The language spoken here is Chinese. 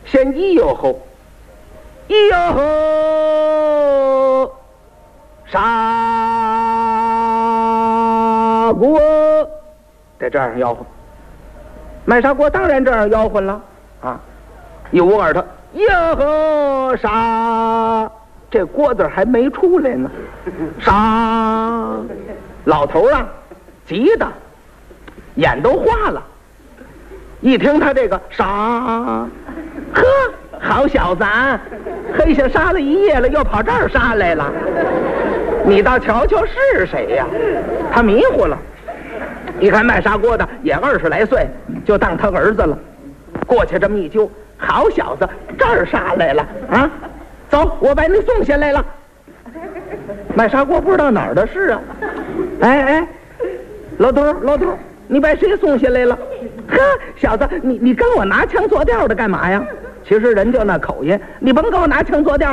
先一哟吼，一哟吼，砂锅，得这样吆喝。卖砂锅当然这样吆喝了啊！一捂耳朵，哟吼砂，这锅字还没出来呢。砂，老头啊，急的眼都花了。一听他这个砂，呵，好小子啊，黑下杀了一夜了，又跑这儿杀来了。你倒瞧瞧是谁呀？他迷糊了。一看卖砂锅的也20来岁，就当他儿子了。过去这么一揪，好小子，这儿杀来了啊！走，我把你送下来了。卖砂锅不知道哪儿的事啊。哎，老头，你把谁送下来了？呵，小子，你跟我拿腔作调的干嘛呀？其实人就那口音，你甭跟我拿腔作调。